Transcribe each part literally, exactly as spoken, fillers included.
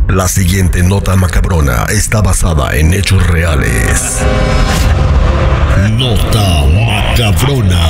La siguiente nota macabrona está basada en hechos reales. Nota macabrona.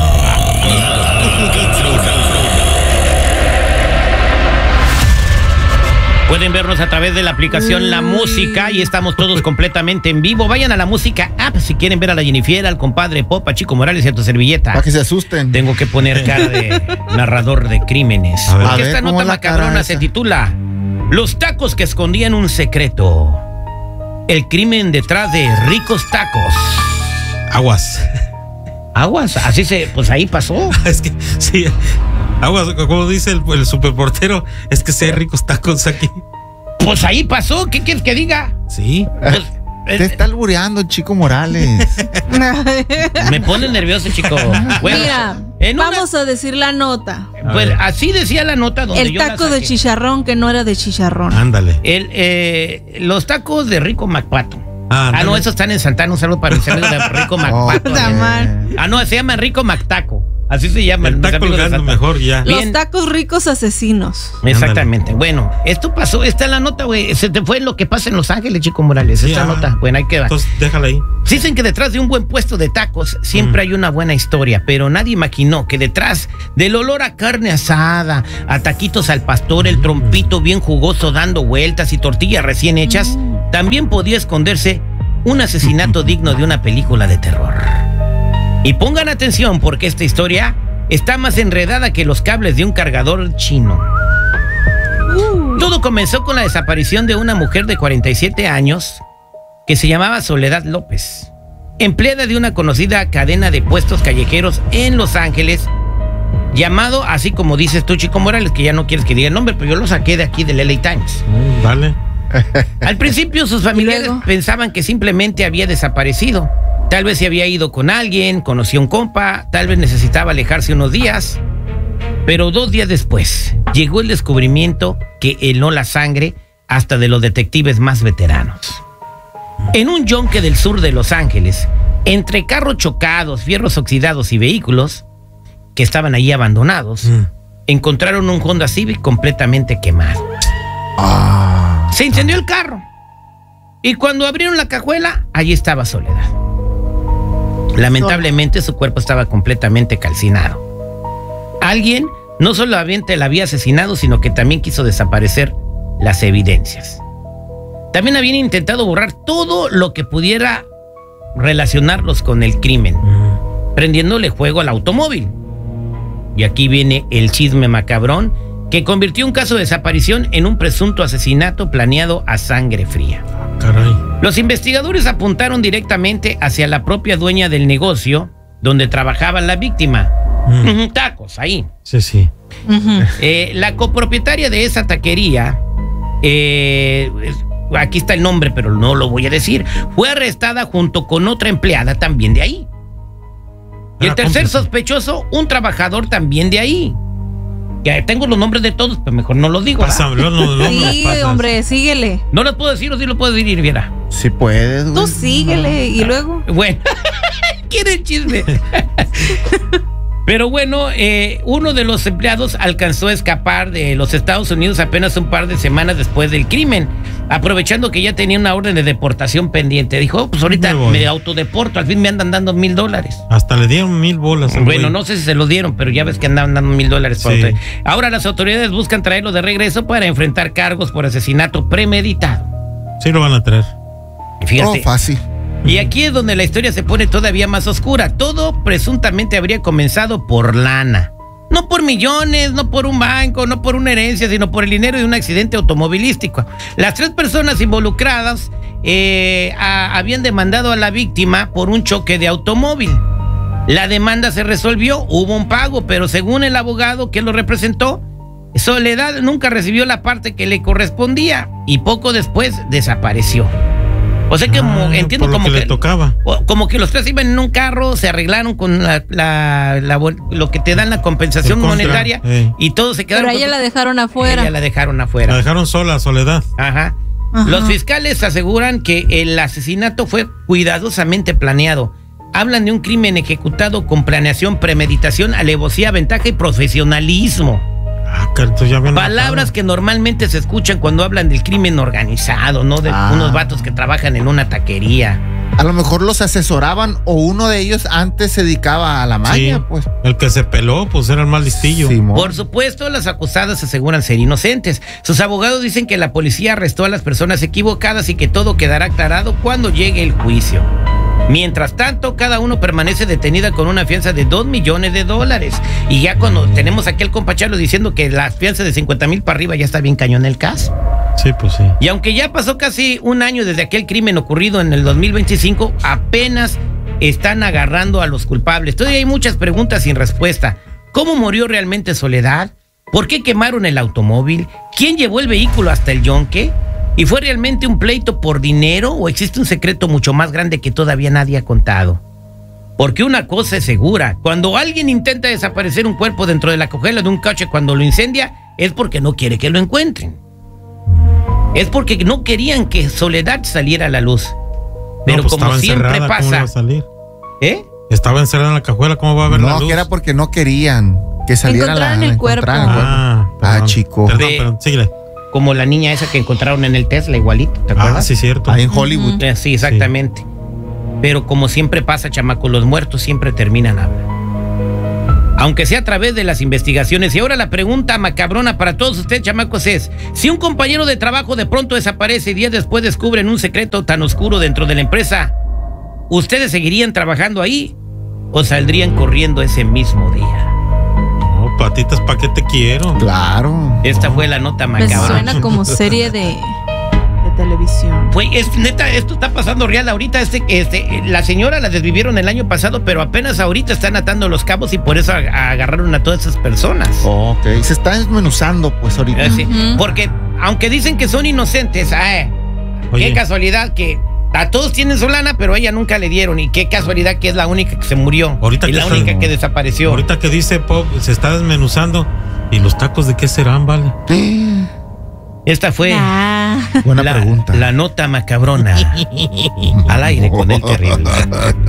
Pueden vernos a través de la aplicación La Música y estamos todos completamente en vivo. Vayan a La Música App si quieren ver a la Jennifer, al compadre Pop, a Chico Morales y a tu servilleta. Para que se asusten. Tengo que poner cara de narrador de crímenes. A ver. Porque A ver, esta ¿cómo nota es la macabrona cara se esa? titula Los tacos que escondían un secreto. El crimen detrás de ricos tacos. Aguas. Aguas, así se, pues ahí pasó. Es que, sí. Aguas, como dice el, el superportero, es que sí hay ricos tacos aquí. Pues ahí pasó, ¿qué quieres que diga? Sí. Pues, Te está albureando, Chico Morales. me pone nervioso, chico. Bueno, Mira, en una- vamos a decir la nota. Pues así decía la nota donde El yo la taco de saqué. chicharrón que no era de chicharrón. Ándale. El, eh, los tacos de Rico Macpato. Ah, Ah, no, ándale. esos están en Santana. Un saludo para mis amigos de Rico Macpato. Puta madre. Ah, no, se llama Rico Mactaco. Así se llama. El mis taco amigos de colgando Santana. mejor ya. Bien. Los tacos ricos asesinos. Exactamente. Bueno, esto pasó, esta es la nota, güey. Se te fue lo que pasa en Los Ángeles, Chico Morales. Esta Ya. nota, bueno, ahí queda. Entonces, déjala ahí. Dicen que detrás de un buen puesto de tacos siempre Mm. hay una buena historia, pero nadie imaginó que detrás del olor a carne asada, a taquitos al pastor, el trompito bien jugoso dando vueltas y tortillas recién hechas, también podía esconderse un asesinato digno de una película de terror. Y pongan atención porque esta historia está más enredada que los cables de un cargador chino. Todo comenzó con la desaparición de una mujer de cuarenta y siete años que se llamaba Soledad López, empleada de una conocida cadena de puestos callejeros en Los Ángeles, llamado, así como dices tú, Chico Morales, que ya no quieres que diga el nombre, pero yo lo saqué de aquí del L A Times. Mm, Vale. Al principio sus familiares luego? pensaban que simplemente había desaparecido. Tal vez se había ido con alguien, conoció a un compa, tal vez necesitaba alejarse unos días. Pero dos días después llegó el descubrimiento que heló la sangre hasta de los detectives más veteranos. En un yonque del sur de Los Ángeles, entre carros chocados, fierros oxidados y vehículos que estaban ahí abandonados, Mm. encontraron un Honda Civic completamente quemado. Ah, Se incendió el carro. Y cuando abrieron la cajuela, allí estaba Soledad. Lamentablemente su cuerpo estaba completamente calcinado. Alguien no solamente la había asesinado, sino que también quiso desaparecer las evidencias. También habían intentado borrar todo lo que pudiera relacionarlos con el crimen, Mm. prendiéndole fuego al automóvil. Y aquí viene el chisme macabrón que convirtió un caso de desaparición en un presunto asesinato planeado a sangre fría. Caray. Los investigadores apuntaron directamente hacia la propia dueña del negocio donde trabajaba la víctima. Mm. Ujú, tacos, ahí. Sí, sí. Ujú. Eh, la copropietaria de esa taquería, eh, aquí está el nombre, pero no lo voy a decir, fue arrestada junto con otra empleada también de ahí. Y el Ah, tercer cómplice. sospechoso, un trabajador también de ahí. Ya tengo los nombres de todos, pero mejor no los digo. ¿verdad? Pásame, no, no, no, Sí, no pasas. hombre, síguele. No los puedo decir o sí los puedo decir, Viera. sí puedes, güey. Tú síguele y luego. Bueno, quiere el chisme. Pero bueno, eh, uno de los empleados alcanzó a escapar de los Estados Unidos apenas un par de semanas después del crimen, aprovechando que ya tenía una orden de deportación pendiente. Dijo, oh, pues ahorita Me voy. me autodeporto, al fin me andan dando mil dólares. Hasta le dieron mil bolas. al Bueno, güey. no sé si se los dieron, pero ya ves que andaban dando mil dólares. por Sí. usted. Ahora las autoridades buscan traerlo de regreso para enfrentar cargos por asesinato premeditado. Sí lo van a traer. Y fíjate. Oh, fácil. Y aquí es donde la historia se pone todavía más oscura. Todo presuntamente habría comenzado por lana. No por millones, no por un banco, no por una herencia, sino por el dinero de un accidente automovilístico. Las tres personas involucradas eh, a- habían demandado a la víctima por un choque de automóvil. La demanda se resolvió, hubo un pago, pero según el abogado que lo representó, Soledad nunca recibió la parte que le correspondía y poco después desapareció. O sea que Ah, como, entiendo por lo como que que, le tocaba. o- como que los tres iban en un carro, se arreglaron con la, la- la bol- lo que te dan la compensación El contra, monetaria eh. y todos se quedaron. Pero a ella con- la dejaron afuera. Ella la dejaron afuera. La dejaron sola, Soledad. Ajá. Ajá. Los fiscales aseguran que el asesinato fue cuidadosamente planeado. Hablan de un crimen ejecutado con planeación, premeditación, alevosía, ventaja y profesionalismo. Ah, que entonces ya habían Palabras matado. que normalmente se escuchan cuando hablan del crimen organizado, ¿no? De Ah. unos vatos que trabajan en una taquería. A lo mejor los asesoraban o uno de ellos antes se dedicaba a la Sí, maña, pues. el que se peló, pues era el más listillo. Simón. Por supuesto, las acusadas aseguran ser inocentes. Sus abogados dicen que la policía arrestó a las personas equivocadas y que todo quedará aclarado cuando llegue el juicio. Mientras tanto, cada uno permanece detenida con una fianza de dos millones de dólares. Y ya cuando tenemos aquí al compa Chalo diciendo que la fianza de cincuenta mil para arriba ya está bien cañón el caso. Sí, pues sí. Y aunque ya pasó casi un año desde aquel crimen ocurrido en el dos mil veinticinco, apenas están agarrando a los culpables. Todavía hay muchas preguntas sin respuesta. ¿Cómo murió realmente Soledad? ¿Por qué quemaron el automóvil? ¿Quién llevó el vehículo hasta el yonque? ¿Y fue realmente un pleito por dinero o existe un secreto mucho más grande que todavía nadie ha contado? Porque una cosa es segura, cuando alguien intenta desaparecer un cuerpo dentro de la cajuela de un coche cuando lo incendia, es porque no quiere que lo encuentren. Es porque no querían que Soledad saliera a la luz. Pero No, pues como estaba siempre encerrada, ¿cómo iba pasa... a salir? ¿Eh? Estaba encerrada en la cajuela, ¿cómo va a ver la No, luz? que era porque no querían que saliera la, Encontraran el la cuerpo. encontraran el cuerpo. Ah, Ah, perdón. chico. Perdón, Ve- perdón, síguele. Como la niña esa que encontraron en el Tesla, igualito, ¿te Ah, acuerdas? sí, cierto. Ahí en Hollywood. Eh, Sí, exactamente. Pero como siempre pasa, chamaco, los muertos siempre terminan hablando. Aunque sea a través de las investigaciones. Y ahora la pregunta macabrona para todos ustedes, chamacos, es: si un compañero de trabajo de pronto desaparece y días después descubren un secreto tan oscuro dentro de la empresa, ¿ustedes seguirían trabajando ahí o saldrían corriendo ese mismo día? No, patitas, ¿para qué te quiero? Claro. Esta fue la nota Me macabra. suena como serie de, de televisión. Fue, es neta, esto está pasando real ahorita. Este, este, la señora la desvivieron el año pasado, pero apenas ahorita están atando los cabos y por eso ag- agarraron a todas esas personas. Ok. Se está desmenuzando, pues, ahorita. Eh, sí, Ujú. porque aunque dicen que son inocentes, ah, Oye. qué casualidad que a todos tienen su lana, pero a ella nunca le dieron. Y qué casualidad que es la única que se murió. Ahorita y que la está- única que desapareció. Ahorita que dice Pop, se está desmenuzando. ¿Y los tacos de qué serán, vale? Esta fue Ah. Buena la, pregunta. la nota macabrona al aire con el terrible.